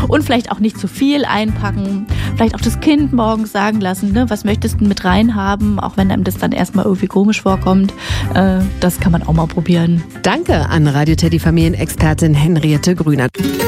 Und vielleicht auch nicht zu viel einpacken. Vielleicht auch das Kind morgens sagen lassen, ne, was möchtest du mit reinhaben, auch wenn einem das dann erstmal irgendwie komisch vorkommt. Das kann man auch mal probieren. Danke an Radio Teddy Familienexpertin Henriette Grüner.